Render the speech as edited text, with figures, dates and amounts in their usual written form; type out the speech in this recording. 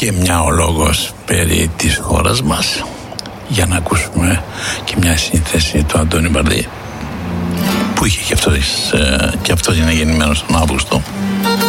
και μια ο λόγος περί της χώρας μας, για να ακούσουμε και μια σύνθεση του Αντώνη Μπαρδί, που είχε και αυτός είναι γεννημένος τον Αύγουστο.